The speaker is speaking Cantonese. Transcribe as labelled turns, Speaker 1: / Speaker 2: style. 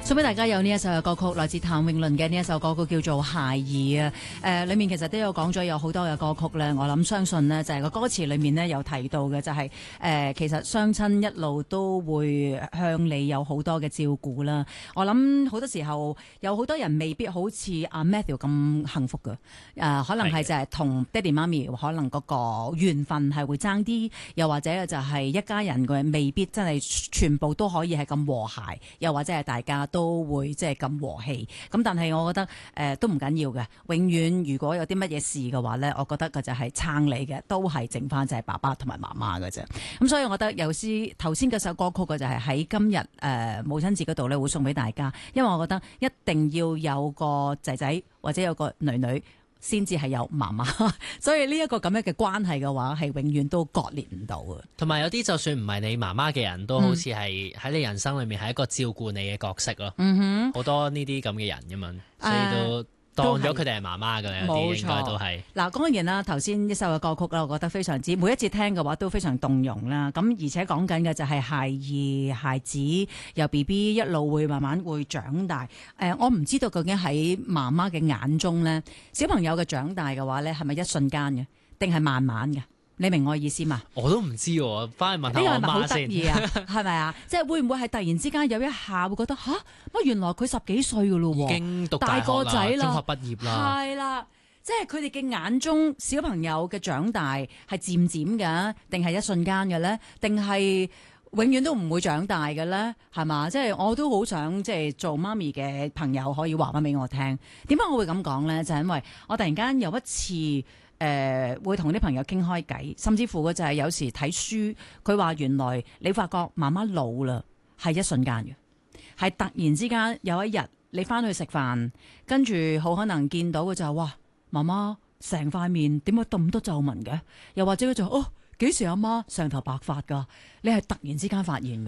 Speaker 1: 送俾大家有呢一首嘅歌曲，來自譚詠麟嘅呢一首歌曲叫做《孩兒》啊。裏面其實都有講咗有好多嘅歌曲咧。我諗相信呢，就係個歌詞裏面呢，有提到嘅就係其實雙親一路都會向你有好多嘅照顧啦。我諗好多時候有好多人未必好似阿 Matthew 咁幸福㗎。可能係就係同爹哋媽咪可能嗰個緣分係會爭啲，又或者就係一家人嘅未必真係全部都可以係咁和諧，又或者係大家都會即係咁和氣。咁但係我覺得都唔緊要嘅，永遠如果有啲乜嘢事嘅話咧，我覺得佢就係撐你嘅，都係剩翻就係爸爸同埋媽媽嘅啫。咁所以我覺得有時頭先嗰首歌曲嘅就係喺今日母親節嗰度咧會送俾大家，因為我覺得一定要有個仔仔或者有個女女先至係有媽媽，所以呢一個咁樣嘅關係嘅話係永遠都割裂唔到嘅。
Speaker 2: 同埋有啲就算唔係你媽媽嘅人都好似係喺你人生裏面係一個照顧你嘅角色咯。好多呢啲咁嘅人咁樣，所以都當咗佢哋係媽媽嘅，有啲應該都係。嗱，講完啦，頭先一首嘅歌曲啦，我覺得非常之每一次聽嘅話都非常動容啦。咁而且講緊嘅就係孩子由 BB 一路會慢慢會長大。我唔知道究竟喺媽媽嘅眼中咧，小朋友嘅長大嘅話咧，係咪一瞬間嘅，定係慢慢嘅？你明我意思嘛？我都唔知喎，翻去問下我媽先。呢個係咪好得意啊？
Speaker 1: 係咪啊？即係會唔會係突然之間有一下會覺得吓，乜原來佢10幾歲噶咯喎，
Speaker 2: 已經讀大學啦，
Speaker 1: 大個仔啦，
Speaker 2: 中學畢業啦。
Speaker 1: 係啦，即係佢哋嘅眼中小朋友嘅長大係漸漸嘅，定係一瞬間嘅咧？定係永遠都唔會長大嘅咧？係嘛？即係我都好想即係做媽咪嘅朋友可以話翻俾我聽。點解我會咁講咧？就係因為我突然間有一次。會同啲朋友傾開偈，甚至乎嘅就係有時睇書，佢話原來你發覺媽媽老啦，係一瞬間嘅，係突然之間有一日你翻去食飯，跟住好可能見到嘅就係哇，媽媽成塊面點解咁多皺紋嘅？又或者佢就幾時阿媽上頭白髮㗎？你係突然之間發現嘅。